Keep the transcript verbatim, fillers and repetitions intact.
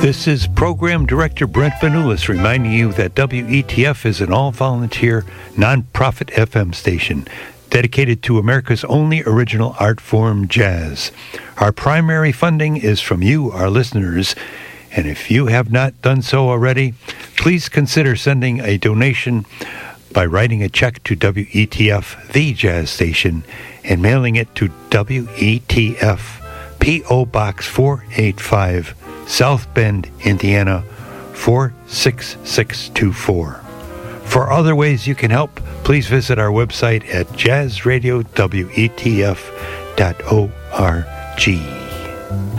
This is Program Director Brent Vanulis reminding you that W E T F is an all-volunteer, non-profit F M station dedicated to America's only original art form, jazz. Our primary funding is from you, our listeners, and if you have not done so already, please consider sending a donation by writing a check to W E T F, the jazz station, and mailing it to W E T F, P O Box four eighty-five, South Bend, Indiana, four six six two four. For other ways you can help, please visit our website at jazz radio w e t f dot org.